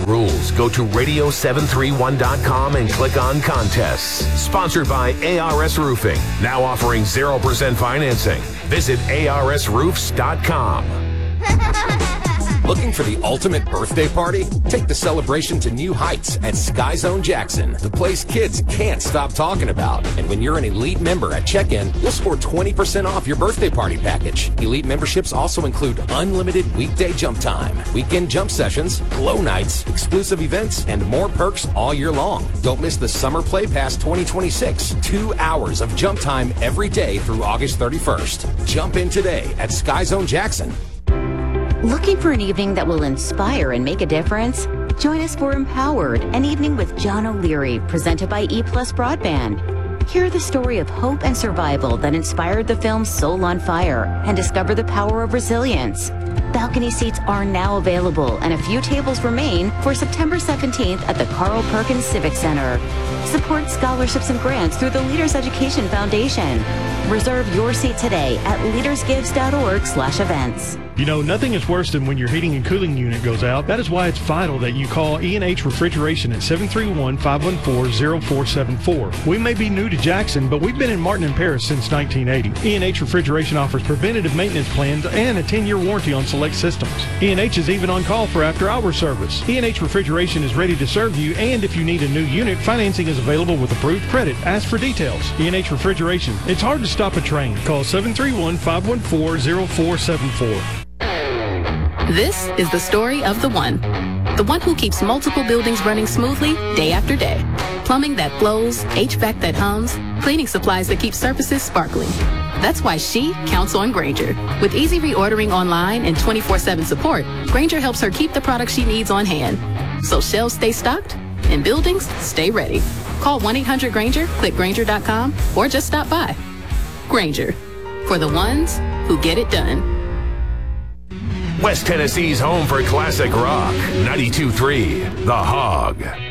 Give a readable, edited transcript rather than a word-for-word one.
rules. Go to radio731.com and click on contests. Sponsored by ARS Roofing. Now offering 0% financing. Visit arsroofs.com. Looking for the ultimate birthday party? Take the celebration to new heights at Sky Zone Jackson, the place kids can't stop talking about. And when you're an Elite member at check-in, you'll score 20% off your birthday party package. Elite memberships also include unlimited weekday jump time, weekend jump sessions, glow nights, exclusive events, and more perks all year long. Don't miss the Summer Play Pass 2026. 2 hours of jump time every day through August 31st. Jump in today at Sky Zone Jackson. Looking for an evening that will inspire and make a difference? Join us for Empowered, an evening with John O'Leary, presented by E+ Broadband. Hear the story of hope and survival that inspired the film Soul on Fire and discover the power of resilience. Balcony seats are now available and a few tables remain for September 17th at the Carl Perkins Civic Center. Support scholarships and grants through the Leaders Education Foundation. Reserve your seat today at leadersgives.org/events. You know, nothing is worse than when your heating and cooling unit goes out. That is why it's vital that you call E&H Refrigeration at 731-514-0474. We may be new to Jackson, but we've been in Martin and Paris since 1980. E&H Refrigeration offers preventative maintenance plans and a 10-year warranty on select systems. E&H is even on call for after-hours service. E&H Refrigeration is ready to serve you, and if you need a new unit, financing is available with approved credit. Ask for details. E&H Refrigeration. It's hard to stop a train. Call 731-514-0474. This is the story of the one who keeps multiple buildings running smoothly day after day. Plumbing that flows, HVAC that hums, cleaning supplies that keep surfaces sparkling. That's why she counts on Grainger. With easy reordering online and 24/7 support, Grainger helps her keep the products she needs on hand. So shelves stay stocked and buildings stay ready. Call 1-800-GRAINGER, click Grainger.com, or just stop by. Grainger, for the ones who get it done. West Tennessee's home for classic rock. 92.3 The Hog.